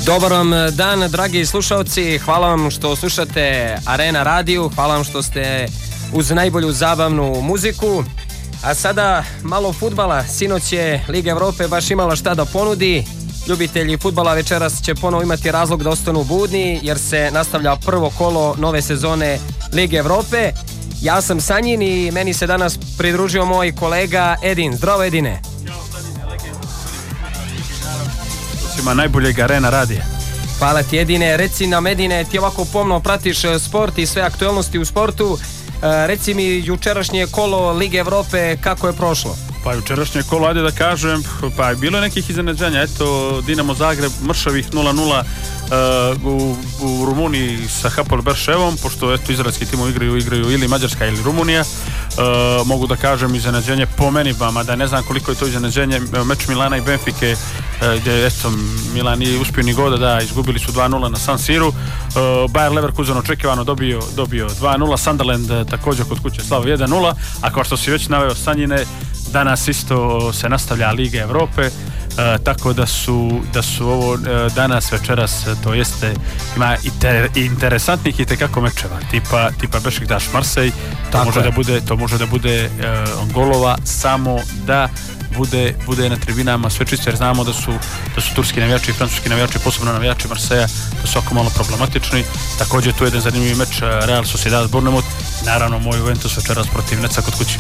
Dobar vam dan, dragi slušalci, hvala vam što slušate Arena Radio, hvala vam što ste uz najbolju zabavnu muziku. A sada malo fudbala, sinoć je Liga Evrope baš imala šta da ponudi. Ljubitelji fudbala večeras će ponovo imati razlog da ostanu budni jer se nastavlja prvo kolo nove sezone Lige Evrope. Ja sam Sanjin i meni se danas pridružio moj kolega Edin. Zdravo Edine. Ima najboljeg Arena radija. Hvala ti Edine, reci nam Edine, ti ovako pomno pratiš sport i sve aktualnosti u sportu. Reci mi jučerašnje kolo Lige Evrope kako je prošlo? Pa jučerašnje kolo, ajde da kažem, pa je bilo nekih iznenađenja. Eto, Dinamo Zagreb mršavih 0-0 u Rumuniji sa Hapoel Berševom, pošto eto izraelski timovi igraju ili Mađarska ili Rumunija. Mogu da kažem iznenađenje po meni, mada ne znam koliko je to iznenađenje, meč Milana i Benfike gdje eto Milan nije uspio ni goda, da izgubili su 2-0 na San Siru. Bayer Leverkusen očekivano dobio 2-0, Sunderland također kod kuće slavio 1-0, a kao što si već naveo Sanjine, danas isto se nastavlja Liga Evrope, tako da su ovo danas večeras, to jeste ima interesantnih i tekako mečeva tipa Bešiktaš Marseille, to može da bude golova samo da bude na tribinama sve čisto, jer znamo da su turski navijači i francuski navijači, posebno navijači Marseja, da su oko malo problematični. Također tu je jedan zanimljiv meč Real Sociedad Bournemouth, naravno moj Juventus večeras protiv Neca kod kuće.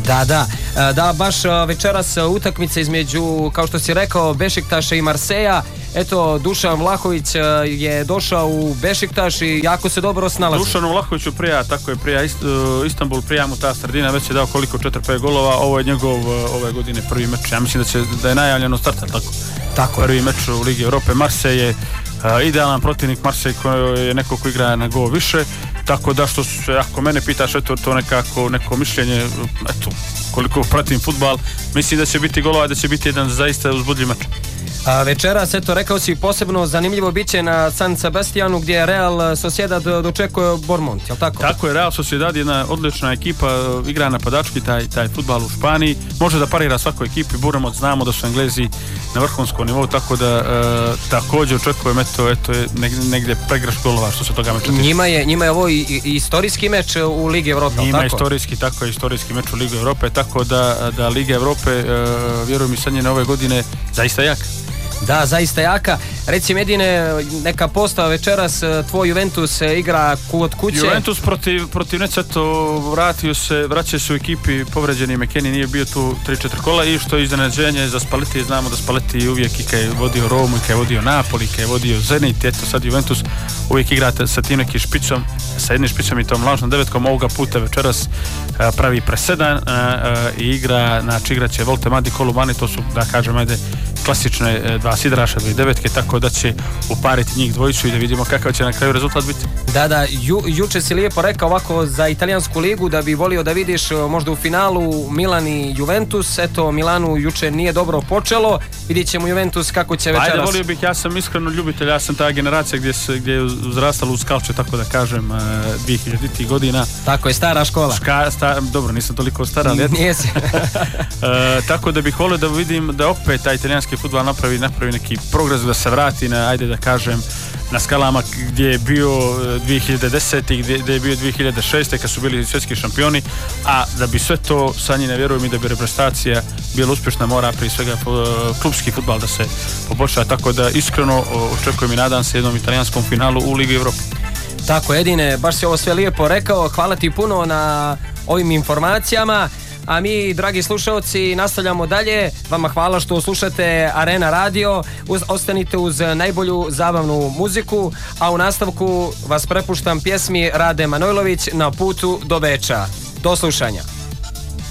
Da, baš večeras utakmica između, kao što si rekao, Bešiktaša i Marseja. Eto, Dušan Vlahović je došao u Bešiktaš i jako se dobro snalazi. Dušanu Vlahoviću prija Istanbul, prija mu ta sredina, već je dao koliko 4-5 golova, ovo je njegov ove godine prvi meč. Ja mislim da je najavljeno starta, tako. Prvi meč u Ligi Evrope. Marseille je idealan protivnik, Marseille koji je neko ko igra na gol više, tako da što se, ako mene pitaš, eto to neko mišljenje, eto koliko pratim fudbal, mislim da će biti golova, da će biti jedan zaista uzbudljiv meč. Večeras, eto, rekao si, posebno zanimljivo biće na San Sebastianu gdje Real Sociedad dočekuje Bournemouth, jel tako? Tako je, Real Sociedad je jedna odlična ekipa, igra napadački taj fudbal u Španiji, može da parira svakoj ekipi. Bournemouth znamo da su Englezi na vrhunskom nivou, tako da također očekujem eto negdje pregrš golova što se toga meča tiče. Njima je ovo i istorijski meč u Ligi Evrope, tako? Njima je istorijski meč u Ligi Evrope, tako da Liga Evrope, vjerujem mi Sanjine, ove godine zaista jaka. Da, zaista jaka. Reci Medine, neka postava večeras, tvoj Juventus igra kod kuće. Juventus protiv Neca, vraća se u ekipi, povređeni McKennie nije bio tu 3-4 kola i što je iznenađenje za Spalletti, znamo da Spalletti uvijek i kad je vodio Romu, i kad je vodio Napoli, kad je vodio Zenit, eto sad Juventus uvijek igrate sa tim nekim špicom, sa jednim špicom i tom lažnom devetkom. Ovoga puta večeras pravi presedan i igraće Volte Madi, Kolubani, to su, da kažem, klasične dva sidraša, dvije devetke, tako da će upariti njih dvojicu i da vidimo kakav će na kraju rezultat biti. Da, juče si lijepo rekao ovako za italijansku ligu da bi volio da vidiš možda u finalu Milan i Juventus. Eto, Milanu juče nije dobro počelo, vidit ćemo Juventus kako će večeras. Ajde, volio bih, ja sam iskreno ljubitelj, ja sam ta generacija gdje je uzrastala uz Calcio, tako da kažem, 2000 godina. Tako je, stara škola. Dobro, nisam toliko stara, ali nisi. Tako da bih volio da vidim da opet taj italijanski fudbal napravi neki progres, da se vrati na, ajde da kažem, na skalama gdje je bio 2010. gdje je bio 2006. kad su bili svjetski šampioni, a da bi sve to, Sanjine, vjerujem i da bi reprezentacija bila uspješna, mora prije svega klubski fudbal da se poboljša, tako da iskreno očekujem i nadam se jednom italijanskom finalu u Ligi Evrope. Tako, Edine, baš si ovo sve lijepo rekao, hvala ti puno na ovim informacijama. A mi, dragi slušalci, nastavljamo dalje. Vama hvala što slušate Arena Radio. Ostanite uz najbolju zabavnu muziku, a u nastavku vas prepuštam pjesmi Rade Manojlović Na putu do Beča. Do slušanja.